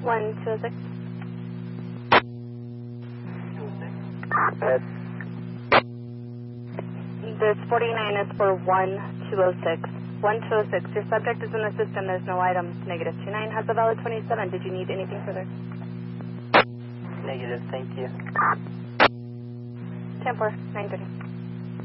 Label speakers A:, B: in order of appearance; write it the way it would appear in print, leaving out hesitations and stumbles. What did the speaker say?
A: 1206.
B: Head.
A: This 49 is for 1206. 1206, your subject is in the system, there's no items. Negative 29 has a valid 27. Did you need anything further?
B: Negative, thank you.
A: 10-4, 930.